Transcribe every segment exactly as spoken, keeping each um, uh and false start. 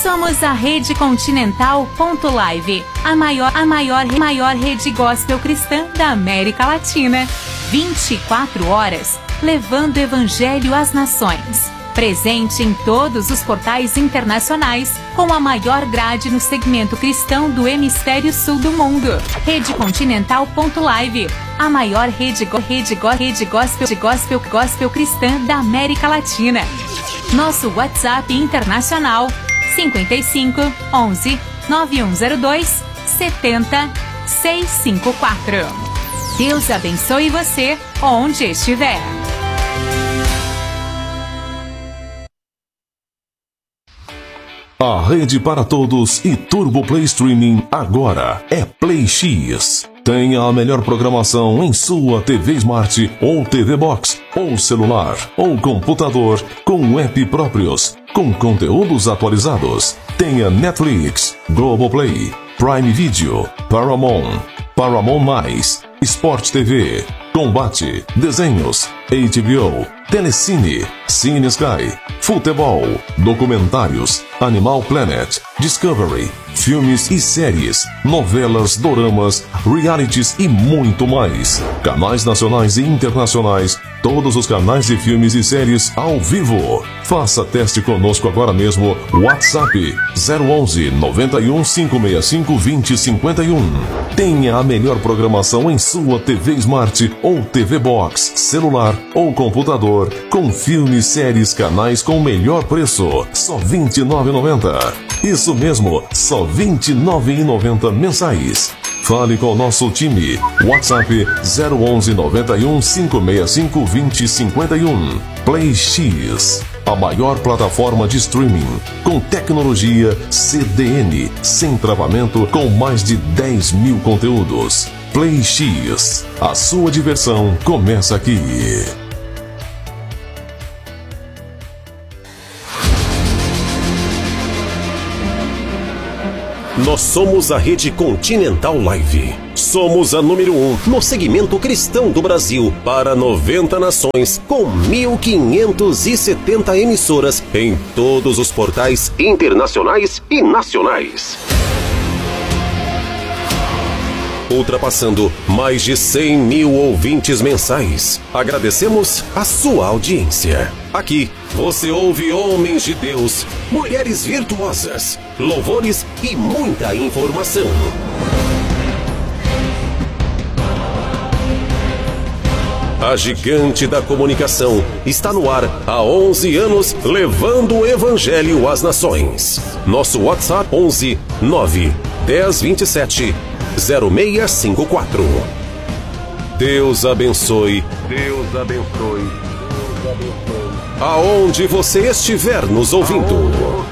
Somos a Rede Continental ponto live, a maior, a maior, maior rede gospel cristã da América Latina. vinte e quatro horas, levando o evangelho às nações. Presente em todos os portais internacionais, com a maior grade no segmento cristão do hemisfério sul do mundo. Rede Continental ponto live, a maior rede, rede, rede gospel, gospel, gospel cristã da América Latina. Nosso WhatsApp internacional cinquenta e cinco, onze, nove um zero dois, setenta, seiscentos e cinquenta e quatro. Deus abençoe você onde estiver. A rede para todos e Turbo Play Streaming agora é Play X. Tenha a melhor programação em sua T V Smart ou T V Box, ou celular, ou computador, com app próprios, com conteúdos atualizados. Tenha Netflix, Globoplay, Prime Video, Paramount, Paramount+, Sport T V, Combate, Desenhos, H B O, Telecine, Cine Sky, Futebol, Documentários, Animal Planet, Discovery, filmes e séries, novelas, doramas, realities e muito mais. Canais nacionais e internacionais, todos os canais de filmes e séries ao vivo. Faça teste conosco agora mesmo. WhatsApp zero onze, noventa e um, cinco seis cinco, vinte, cinquenta e um. Tenha a melhor programação em sua T V Smart ou T V Box, celular ou computador, com filmes, séries, canais com o melhor preço, só vinte e nove reais e noventa centavos. Isso mesmo, só vinte e nove reais e noventa centavos mensais. Fale com o nosso time. WhatsApp zero onze, noventa e um, cinco seis cinco, vinte, cinquenta e um. Play X, a maior plataforma de streaming, com tecnologia C D N, sem travamento, com mais de dez mil conteúdos. Play X, a sua diversão começa aqui. Nós somos a Rede Continental Live. Somos a número um no segmento cristão do Brasil para noventa nações, com mil quinhentas e setenta emissoras em todos os portais internacionais e nacionais. Ultrapassando mais de cem mil ouvintes mensais. Agradecemos a sua audiência. Aqui você ouve homens de Deus, mulheres virtuosas, louvores e muita informação. A gigante da comunicação está no ar há onze anos, levando o evangelho às nações. Nosso WhatsApp onze, nove, dez, vinte e sete, zero seis cinco quatro. Deus abençoe. Deus abençoe. Deus abençoe. Aonde você estiver nos ouvindo.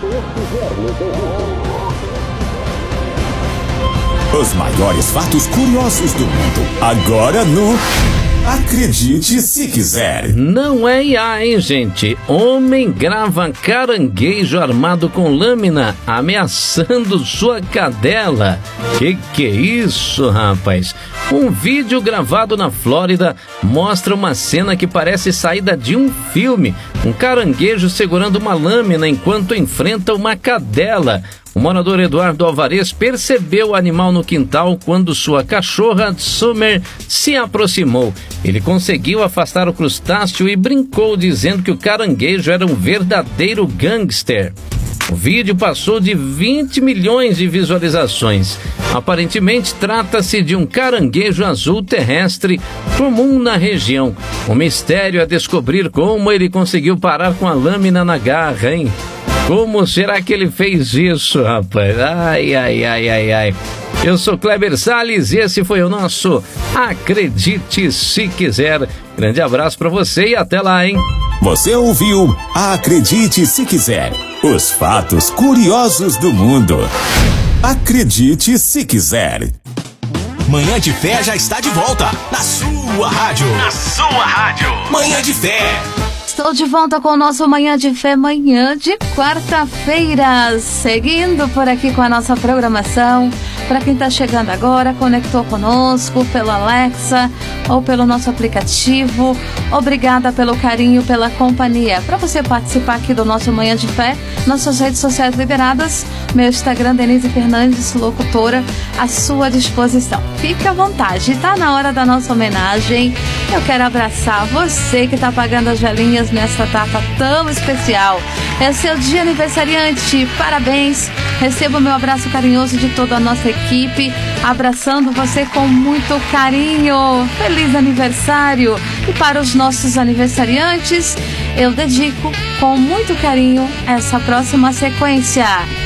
Os maiores fatos curiosos do mundo. Agora no Acredite Se Quiser. Não é I A, hein, gente? Homem grava caranguejo armado com lâmina ameaçando sua cadela. Que que é isso, rapaz? Um vídeo gravado na Flórida mostra uma cena que parece saída de um filme. Um caranguejo segurando uma lâmina enquanto enfrenta uma cadela. O morador Eduardo Alvarez percebeu o animal no quintal quando sua cachorra Summer se aproximou. Ele conseguiu afastar o crustáceo e brincou dizendo que o caranguejo era um verdadeiro gangster. O vídeo passou de vinte milhões de visualizações. Aparentemente trata-se de um caranguejo azul terrestre comum na região. O mistério é descobrir como ele conseguiu parar com a lâmina na garra, hein? Como será que ele fez isso, rapaz? Ai, ai, ai, ai, ai. Eu sou Kleber Salles e esse foi o nosso Acredite Se Quiser. Grande abraço pra você e até lá, hein? Você ouviu Acredite Se Quiser. Os fatos curiosos do mundo. Acredite Se Quiser. Manhã de Fé já está de volta. Na sua rádio. Na sua rádio. Manhã de Fé. Estou de volta com o nosso Manhã de Fé, manhã de quarta-feira. Seguindo por aqui com a nossa programação, Para quem está chegando agora, conectou conosco pelo Alexa ou pelo nosso aplicativo, obrigada pelo carinho, pela companhia. Para você participar aqui do nosso Manhã de Fé, nossas redes sociais liberadas, meu Instagram, Denise Fernandes, locutora, à sua disposição. Fique à vontade, está na hora da nossa homenagem. Eu quero abraçar você que está apagando as velhinhas nessa data tão especial. É seu dia aniversariante, parabéns. Receba o meu abraço carinhoso de toda a nossa equipe, abraçando você com muito carinho. Feliz aniversário! E para os nossos aniversariantes, eu dedico com muito carinho essa próxima sequência.